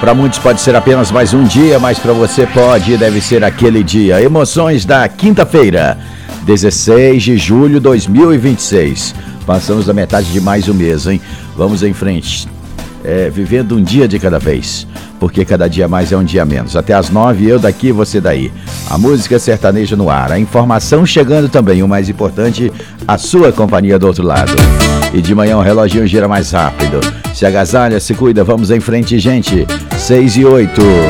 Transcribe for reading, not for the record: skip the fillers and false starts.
Para muitos pode ser apenas mais um dia, mas para você pode e deve ser aquele dia. Emoções da quinta-feira, 16 de julho de 2026. Passamos da metade de mais um mês, hein? Vamos em frente. Vivendo um dia de cada vez, porque cada dia mais é um dia menos. Até às 9, eu daqui, você daí. A música sertaneja no ar, a informação chegando também, o mais importante, a sua companhia do outro lado. E de manhã o reloginho gira mais rápido. Se agasalha, se cuida, vamos em frente, gente. 6 e 8.